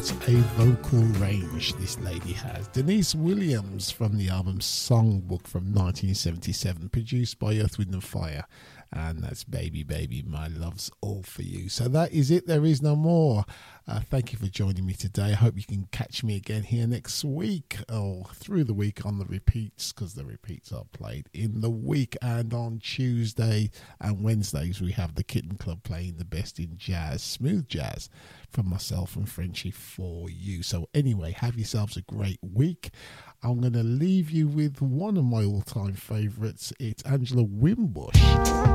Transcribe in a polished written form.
What a vocal range this lady has. Denise Williams from the album Songbook from 1977, produced by Earth, Wind and Fire. And that's Baby Baby, My Love's All For You. So that is it. There is no more. Thank you for joining me today. I hope you can catch me again here next week or through the week on the repeats, because the repeats are played in the week. And on Tuesday and Wednesdays, we have the Kitten Club playing the best in jazz, smooth jazz, from myself and Frenchie for you. So anyway, have yourselves a great week. I'm going to leave you with one of my all-time favourites. It's Angela Wimbush.